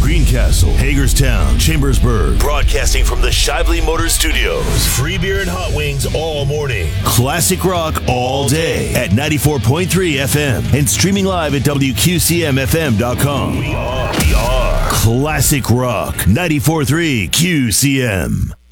Greencastle, Hagerstown, Chambersburg. Broadcasting from the Shively Motor Studios. Free beer and hot wings all morning. Classic rock all day at 94.3 FM and streaming live at WQCMFM.com. We are Classic Rock 94.3 QCM.